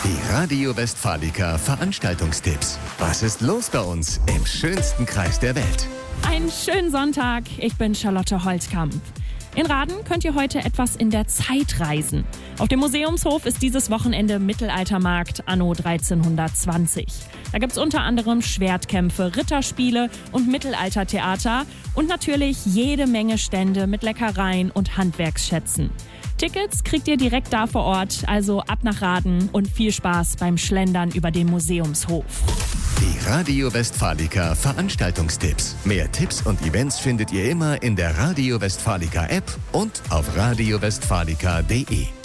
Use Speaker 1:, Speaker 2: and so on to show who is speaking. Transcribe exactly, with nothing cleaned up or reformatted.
Speaker 1: Die Radio Westfalica Veranstaltungstipps. Was ist los bei uns im schönsten Kreis der Welt?
Speaker 2: Einen schönen Sonntag, ich bin Charlotte Holtkamp. In Raden könnt ihr heute etwas in der Zeit reisen. Auf dem Museumshof ist dieses Wochenende Mittelaltermarkt anno dreizehnhundertzwanzig. Da gibt's unter anderem Schwertkämpfe, Ritterspiele und Mittelaltertheater und natürlich jede Menge Stände mit Leckereien und Handwerksschätzen. Tickets kriegt ihr direkt da vor Ort, also ab nach Raden und viel Spaß beim Schlendern über den Museumshof.
Speaker 1: Die Radio Westfalica Veranstaltungstipps. Mehr Tipps und Events findet ihr immer in der Radio Westfalica App und auf radio westfalica punkt de.